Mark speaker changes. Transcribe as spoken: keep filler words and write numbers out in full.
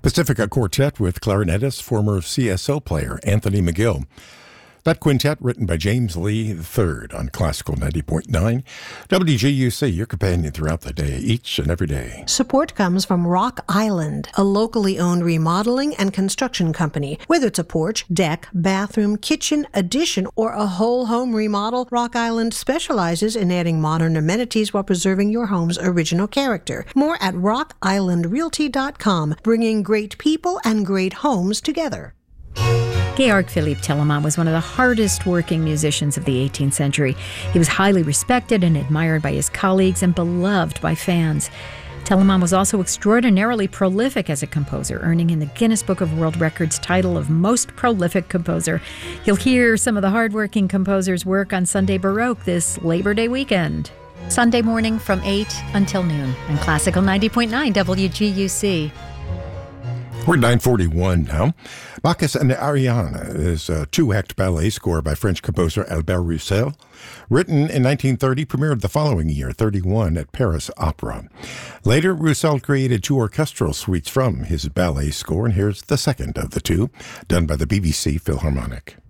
Speaker 1: Pacifica Quartet with clarinetist, former C S O player Anthony McGill. That quintet written by James Lee the third on Classical ninety point nine. W G U C, your companion throughout the day, each and every day.
Speaker 2: Support comes from Rock Island, a locally owned remodeling and construction company. Whether it's a porch, deck, bathroom, kitchen, addition, or a whole home remodel, Rock Island specializes in adding modern amenities while preserving your home's original character. More at rock island realty dot com, bringing great people and great homes together.
Speaker 3: Georg Philipp Telemann was one of the hardest working musicians of the eighteenth century. He was highly respected and admired by his colleagues and beloved by fans. Telemann was also extraordinarily prolific as a composer, earning in the Guinness Book of World Records title of Most Prolific Composer. You'll hear some of the hardworking composers' work on Sunday Baroque this Labor Day weekend. Sunday morning from eight until noon on Classical ninety point nine W G U C.
Speaker 1: We're at nine forty-one now. Bacchus and Ariane is a two-act ballet score by French composer Albert Roussel. Written in nineteen thirty, premiered the following year, thirty-one, at Paris Opera. Later, Roussel created two orchestral suites from his ballet score, and here's the second of the two, done by the B B C Philharmonic.